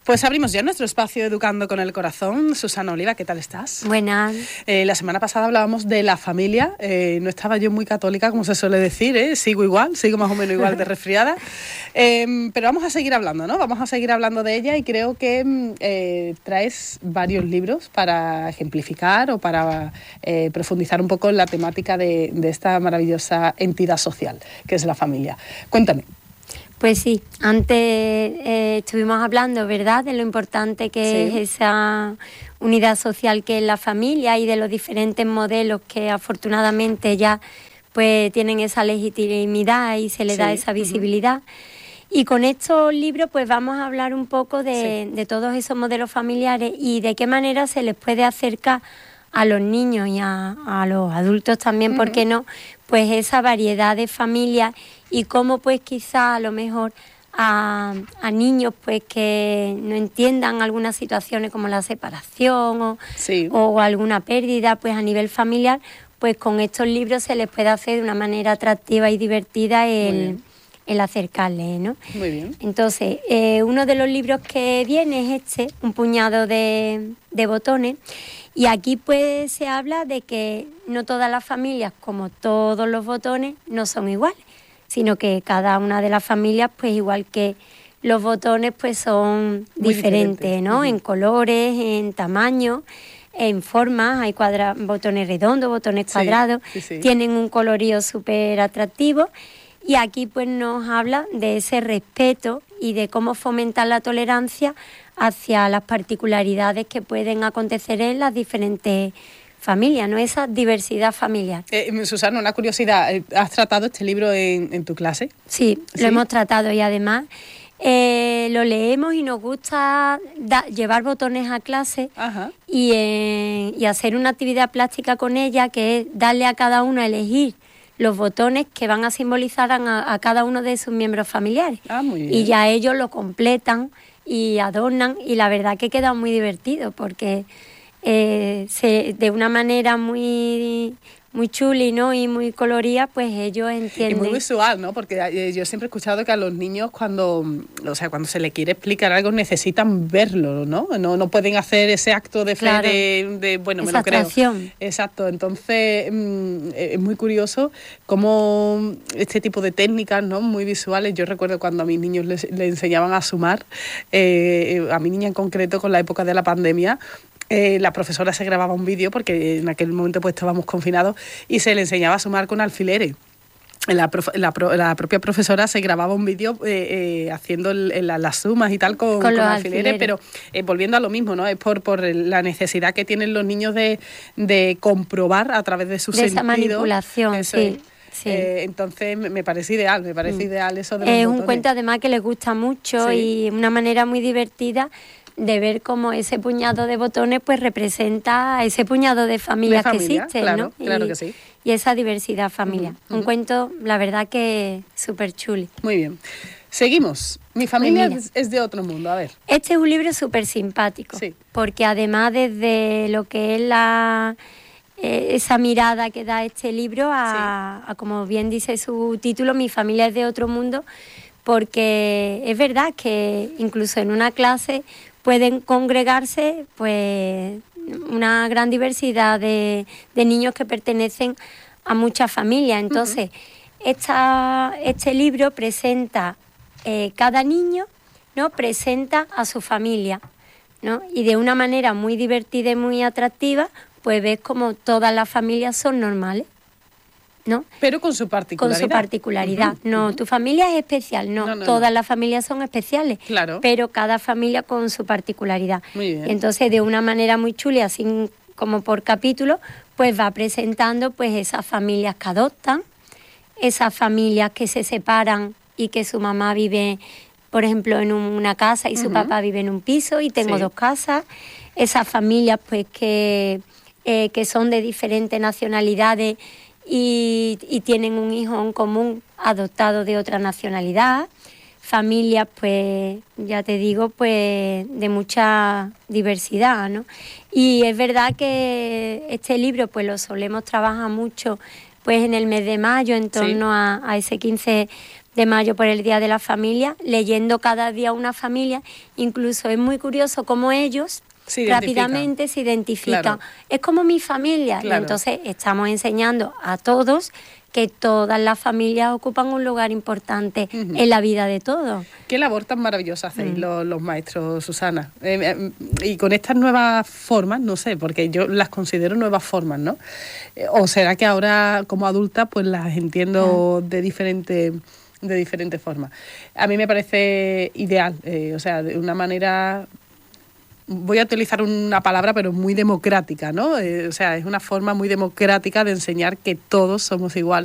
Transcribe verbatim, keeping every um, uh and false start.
Pues abrimos ya nuestro espacio Educando con el Corazón. Susana Oliva, ¿qué tal estás? Buenas. Eh, la semana pasada hablábamos de la familia. Eh, no estaba yo muy católica, como se suele decir, ¿eh? Sigo igual, sigo más o menos igual de resfriada. Eh, pero vamos a seguir hablando, ¿no? Vamos a seguir hablando de ella y creo que eh, traes varios libros para ejemplificar o para eh, profundizar un poco en la temática de, de esta maravillosa entidad social que es la familia. Cuéntame. Pues sí, antes eh, estuvimos hablando, ¿verdad?, de lo importante que sí. es esa unidad social que es la familia y de los diferentes modelos que afortunadamente ya pues tienen esa legitimidad y se le sí. da esa visibilidad. Uh-huh. Y con estos libros pues vamos a hablar un poco de, sí. de todos esos modelos familiares y de qué manera se les puede acercar a los niños y a, a los adultos también, uh-huh. ¿por qué no?, pues esa variedad de familias y cómo pues quizá a lo mejor a, a niños pues que no entiendan algunas situaciones como la separación o, sí. o alguna pérdida pues a nivel familiar, pues con estos libros se les puede hacer de una manera atractiva y divertida el, el acercarles, ¿no? Muy bien. Entonces, eh, uno de los libros que viene es este, Un puñado de, de botones. Y aquí pues se habla de que no todas las familias, como todos los botones, no son iguales, sino que cada una de las familias, pues igual que los botones, pues son Muy diferentes, diferente. ¿no? Uh-huh. En colores, en tamaño, en formas, hay cuadra- botones redondos, botones sí, cuadrados, sí, sí. tienen un colorío súper atractivo. Y aquí pues nos habla de ese respeto y de cómo fomentar la tolerancia hacia las particularidades que pueden acontecer en las diferentes familias, ¿no? Esa diversidad familiar. Eh, Susana, una curiosidad, ¿has tratado este libro en, en tu clase? Sí, ¿Sí? lo hemos tratado y además eh, lo leemos y nos gusta da, llevar botones a clase y, eh, y hacer una actividad plástica con ella que es darle a cada uno a elegir los botones que van a simbolizar a, a cada uno de sus miembros familiares. Ah, muy bien. Y ya ellos lo completan y adornan y la verdad que queda muy divertido porque eh, se, de una manera muy muy chuli, ¿no? Y muy colorida, pues ellos entienden. Y muy visual, ¿no? Porque eh, yo siempre he escuchado que a los niños cuando, o sea, cuando se les quiere explicar algo necesitan verlo, ¿no? No, no pueden hacer ese acto de fe claro. de, de, bueno, Esa me lo creo. atracción. Exacto, entonces mmm, es muy curioso cómo este tipo de técnicas, ¿no? Muy visuales. Yo recuerdo cuando a mis niños les, les enseñaban a sumar, eh, a mi niña en concreto con la época de la pandemia, Eh, la profesora se grababa un vídeo porque en aquel momento pues estábamos confinados y se le enseñaba a sumar con alfileres. La, prof, la, pro, la propia profesora se grababa un vídeo eh, eh, haciendo el, el, las sumas y tal con, con, con alfileres, alfileres, pero eh, volviendo a lo mismo, ¿no? Es por, por la necesidad que tienen los niños de, de comprobar a través de sus de sentidos. Esa manipulación, eso sí. Es. Sí. Eh, entonces me, me parece ideal, me parece mm. ideal eso de los Es botones. un cuento además que les gusta mucho sí. y una manera muy divertida de ver cómo ese puñado de botones pues representa ese puñado de familias de familia, que existen, claro, ¿no? Claro y, que sí. Y esa diversidad familiar. Uh-huh, uh-huh. Un cuento, la verdad que súper chulo. Muy bien. Seguimos. Mi familia pues es de otro mundo, a ver. Este es un libro súper simpático, sí. porque además desde lo que es la... Eh, esa mirada que da este libro a, sí. a, como bien dice su título, Mi familia es de otro mundo, porque es verdad que incluso en una clase pueden congregarse pues una gran diversidad de, de niños que pertenecen a muchas familias. Entonces, uh-huh. esta, este libro presenta, eh, cada niño, ¿no? presenta a su familia, ¿no? Y de una manera muy divertida y muy atractiva, pues ves como todas las familias son normales, ¿no? Pero con su particularidad. Con su particularidad. Uh-huh, no, uh-huh. tu familia es especial, no, no, no todas no. las familias son especiales, claro. pero cada familia con su particularidad. Muy bien. Y entonces, de una manera muy chula, así como por capítulo, pues va presentando pues esas familias que adoptan, esas familias que se separan y que su mamá vive, por ejemplo, en una casa y su uh-huh. papá vive en un piso y tengo sí. dos casas, esas familias pues que, eh, que son de diferentes nacionalidades y, y tienen un hijo en común adoptado de otra nacionalidad, familias pues ya te digo pues de mucha diversidad, ¿no? Y es verdad que este libro pues lo solemos trabajar mucho pues en el mes de mayo en torno sí. a, a ese quince de mayo por el Día de la Familia, leyendo cada día una familia. Incluso es muy curioso cómo ellos se rápidamente se identifican. Claro. Es como mi familia. Claro. Y entonces estamos enseñando a todos que todas las familias ocupan un lugar importante uh-huh. en la vida de todos. Qué labor tan maravillosa hacéis uh-huh. los, los maestros, Susana. Eh, eh, y con estas nuevas formas, no sé, porque yo las considero nuevas formas, ¿no? Eh, o será que ahora como adulta pues las entiendo uh-huh. de diferente de diferentes formas. A mí me parece ideal, eh, o sea, de una manera... Voy a utilizar una palabra, pero muy democrática, ¿no? Eh, o sea, es una forma muy democrática de enseñar que todos somos iguales